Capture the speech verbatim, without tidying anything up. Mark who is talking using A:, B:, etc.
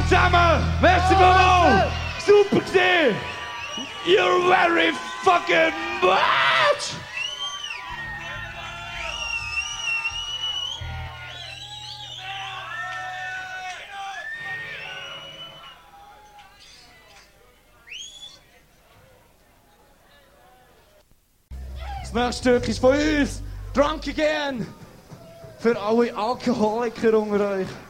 A: zusammen! Merci beaucoup! Super gewesen! You're very fucking much! Das nächste Stück ist von uns. Drunk Again. Für alle Alkoholiker unter euch.